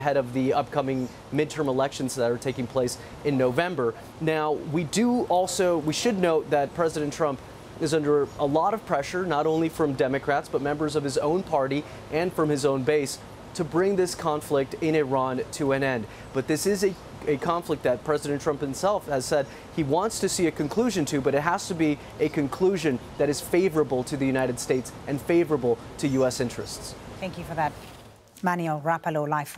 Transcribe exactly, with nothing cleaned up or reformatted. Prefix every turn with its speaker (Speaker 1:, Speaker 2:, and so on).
Speaker 1: ahead of the upcoming midterm elections that are taking place in November. Now, we do also, we should note that President Trump is under a lot of pressure, not only from Democrats, but members of his own party and from his own base to bring this conflict in Iran to an end. But this is a, a conflict that President Trump himself has said he wants to see a conclusion to, but it has to be a conclusion that is favorable to the United States and favorable to U S interests.
Speaker 2: Thank you for that. Manuel Rapalo, live.